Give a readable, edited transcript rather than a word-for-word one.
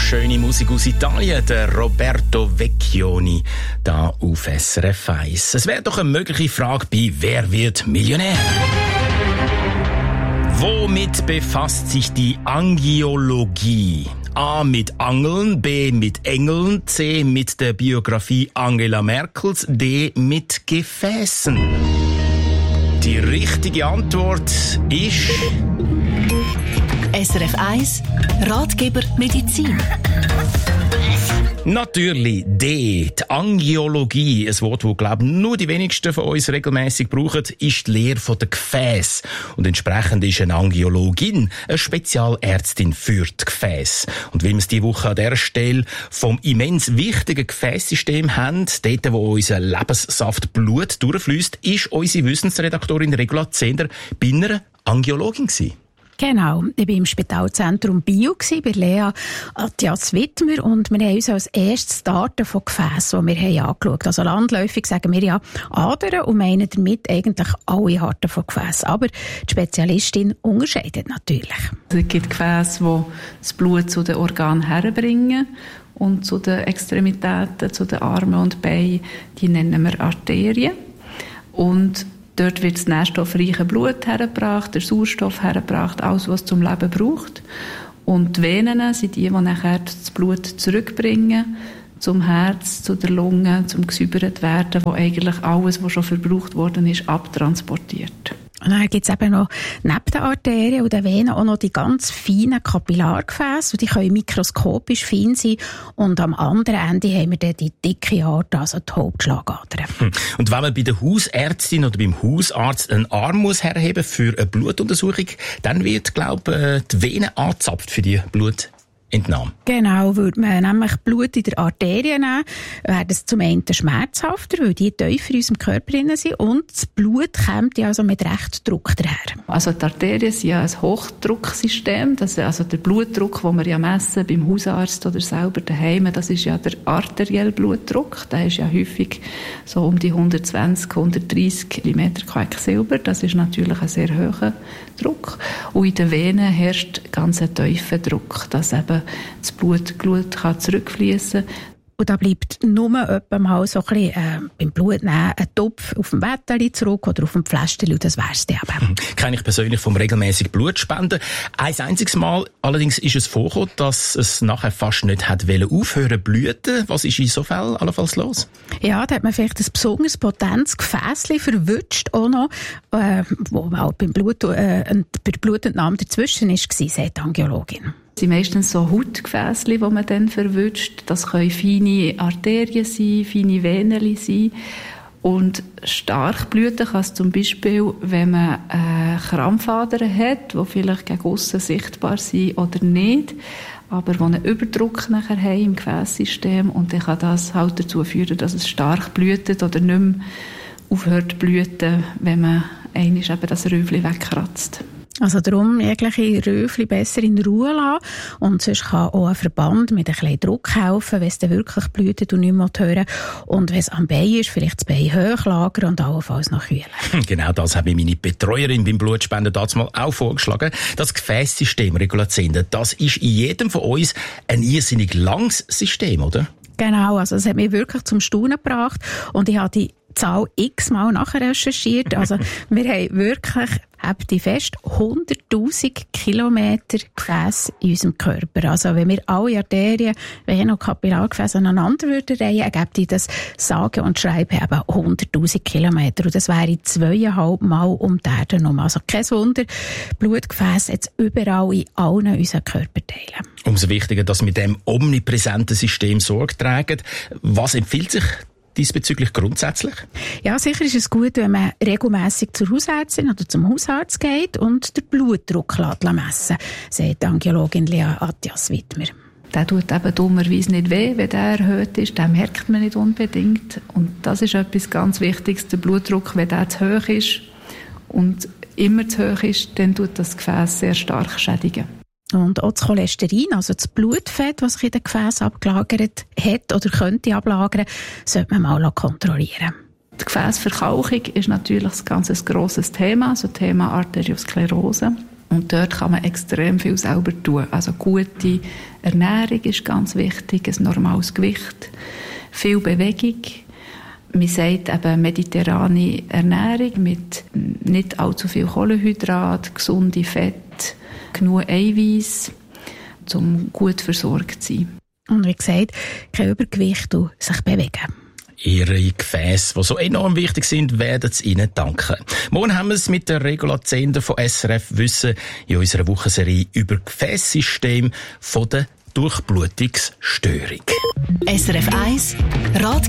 schöne Musik aus Italien, der Roberto Vecchioni, da auf SRF 1. Es wäre doch eine mögliche Frage bei «Wer wird Millionär?». Womit befasst sich die Angiologie? A. mit Angeln, B. mit Engeln, C. mit der Biografie Angela Merkels, D. mit Gefäßen. Die richtige Antwort ist... SRF 1 Ratgeber Medizin. Natürlich D. Die Angiologie, ein Wort, das, glaube ich, nur die wenigsten von uns regelmäßig brauchen, ist die Lehre der Gefäße. Und entsprechend ist eine Angiologin eine Spezialärztin für die Gefäße. Und weil wir es diese Woche an dieser Stelle vom immens wichtigen Gefäßsystem haben, dort, wo unser Lebenssaft Blut durchfließt, ist unsere Wissensredaktorin Regula Zehnder bei einer Angiologin gewesen. Genau, ich war im Spitalzentrum Bio bei Lea Attias-Wittmer und wir haben uns als erstes die Arten von Gefäßen, die wir haben angeschaut. Also landläufig sagen wir ja Adern und meinen damit eigentlich alle Arten von Gefäßen. Aber die Spezialistin unterscheidet natürlich. Es gibt Gefäße, die das Blut zu den Organen herbringen und zu den Extremitäten, zu den Armen und Beinen, die nennen wir Arterien. Und dort wird das nährstoffreiche Blut hergebracht, der Sauerstoff hergebracht, alles, was zum Leben braucht. Und die Venen sind die nachher das Blut zurückbringen zum Herz, zu der Lunge, zum gesäubert werden, wo eigentlich alles, was schon verbraucht worden ist, abtransportiert. Und dann gibt es eben noch neben den Arterien und den Venen auch noch die ganz feinen Kapillargefäße. Und die können mikroskopisch fein sein. Und am anderen Ende haben wir dann die dicke Aorta, also die Hauptschlagadern. Und wenn man bei der Hausärztin oder beim Hausarzt einen Arm muss herheben für eine Blutuntersuchung, dann wird, glaube ich, die Vene angezapft für die Blutentnahme. Genau, würde man nämlich Blut in der Arterie nehmen, wäre das zum einen schmerzhafter, weil die tiefer in unserem Körper drin sind und das Blut kommt ja also mit recht Druck daher. Also die Arterien sind ja ein Hochdrucksystem, das ist also der Blutdruck, den wir ja messen beim Hausarzt oder selber daheim, das ist ja der arterielle Blutdruck, der ist ja häufig so um die 120, 130 mm Quecksilber, das ist natürlich ein sehr hoher Druck und in den Venen herrscht ganz ein tiefer Druck, dass eben das Blut kann zurückfließen. Und da bleibt nur etwa mal so ein bisschen, beim Blutnehmen ein Topf auf dem Bettchen zurück oder auf dem Pflästerchen, und das wär's dann eben. Kenne ich persönlich vom regelmäßigen Blutspenden. Ein einziges Mal allerdings ist es vorgekommen, dass es nachher fast nicht hat aufhören zu bluten. Was ist in so Fällen allenfalls los? Ja, da hat man vielleicht ein besonders potentes Gefäßchen verwünscht, auch noch, wo halt beim bei der Blutentnahme dazwischen war, sagt die Angiologin. Das sind meistens so Hautgefäßchen, die man dann verwünscht. Das können feine Arterien sein, feine Venen sein. Und stark bluten kann es zum Beispiel, wenn man Krampfadern hat, die vielleicht gegen aussen sichtbar sind oder nicht, aber die einen Überdruck nachher haben im Gefäßsystem. Und dann kann das halt dazu führen, dass es stark blutet oder nicht mehr aufhört zu bluten, wenn man einmal eben das Röufchen wegkratzt. Also darum jegliche Röufchen besser in Ruhe lassen. Und sonst kann auch ein Verband mit ein bisschen Druck helfen, wenn es dann wirklich blutet und nicht mehr hören. Und wenn es am Bein ist, vielleicht das Bein hoch lagern und allenfalls noch kühlen. Genau das habe ich meine Betreuerin beim Blutspenden damals auch vorgeschlagen. Das Gefäßsystem, Regula Zehnder, das ist in jedem von uns ein irrsinnig langes System, oder? Genau, also das hat mich wirklich zum Staunen gebracht. Und ich habe die Zahl x-mal nachher recherchiert. Also wir haben wirklich, habt ihr fest, 100'000 Kilometer Gefäße in unserem Körper. Also wenn wir alle Arterien, Venen und Kapillargefäße aneinander würden reihen, ergibt das sage und schreibe eben 100'000 Kilometer. Und das wäre 2,5 Mal um die Erde herum. Also kein Wunder, Blutgefäße jetzt überall in allen unseren Körperteilen. Umso wichtiger, dass wir mit dem omnipräsenten System Sorge tragen. Was empfiehlt sich diesbezüglich grundsätzlich? Ja, sicher ist es gut, wenn man regelmässig zur Hausärztin oder zum Hausarzt geht und den Blutdruck messen, sagt die Angiologin Lea Attias-Wittmer. Der tut eben dummerweise nicht weh, wenn der erhöht ist. Den merkt man nicht unbedingt. Und das ist etwas ganz Wichtiges. Der Blutdruck, wenn der zu hoch ist und immer zu hoch ist, dann tut das Gefäß sehr stark schädigen. Und auch das Cholesterin, also das Blutfett, das sich in den Gefäßen abgelagert hat oder könnte ablagern, sollte man mal kontrollieren. Die Gefäßverkalkung ist natürlich ein ganz grosses Thema, also Thema Arteriosklerose. Und dort kann man extrem viel selber tun. Also gute Ernährung ist ganz wichtig, ein normales Gewicht, viel Bewegung. Man sagt eben mediterrane Ernährung mit nicht allzu viel Kohlenhydrat, gesunde Fett, genug Eiweiß, um gut versorgt zu sein. Und wie gesagt, kein Übergewicht und sich bewegen. Ihre Gefäße, die so enorm wichtig sind, werden es Ihnen danken. Morgen haben wir es mit der Regula Zehnder von SRF Wissen in unserer Wochenserie über Gefäßsystem von der Durchblutungsstörung. SRF 1 Ratgeber